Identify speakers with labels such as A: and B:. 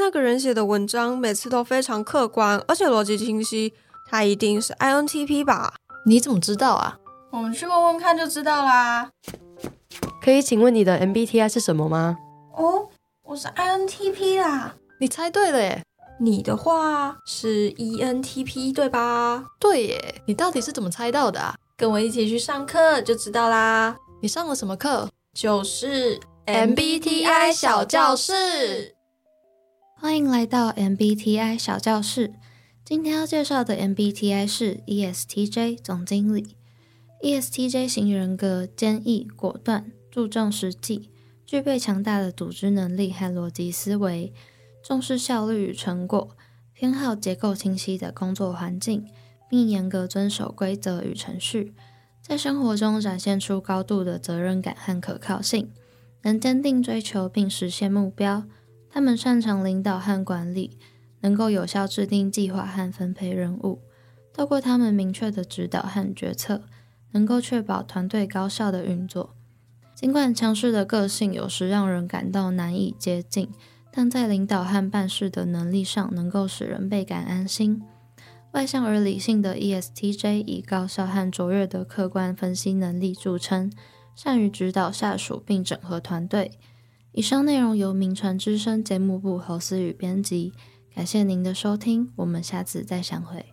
A: 那个人写的文章每次都非常客观，而且逻辑清晰，他一定是 INTP 吧？
B: 你怎么知道啊？
C: 我们去问问看就知道啦。
D: 可以请问你的 MBTI 是什么吗？
C: 哦，我是 INTP 啦。
B: 你猜对了耶。
A: 你的话是 ENTP 对吧？
B: 对耶，你到底是怎么猜到的啊？
A: 跟我一起去上课就知道啦。
B: 你上了什么课？
A: 就是
B: MBTI 小教室。
E: 欢迎来到 MBTI 小教室。今天要介绍的 MBTI 是 ESTJ 总经理。ESTJ 型人格坚毅果断，注重实际，具备强大的组织能力和逻辑思维，重视效率与成果，偏好结构清晰的工作环境，并严格遵守规则与程序，在生活中展现出高度的责任感和可靠性，能坚定追求并实现目标。他们擅长领导和管理，能够有效制定计划和分配任务，透过他们明确的指导和决策，能够确保团队高效的运作。尽管强势的个性有时让人感到难以接近，但在领导和办事的能力上能够使人倍感安心。外向而理性的 ESTJ 以高效和卓越的客观分析能力著称，善于指导下属并整合团队。以上内容由名传之声节目部侯思雨编辑，感谢您的收听，我们下次再相会。